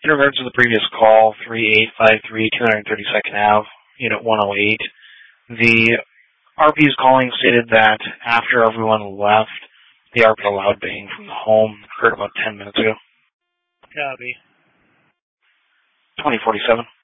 In regards to the previous call, 3853 232nd Ave, Unit 108, the RP's calling stated that after everyone left, the RP loud bang from the home occurred about 10 minutes ago. Copy. 2047.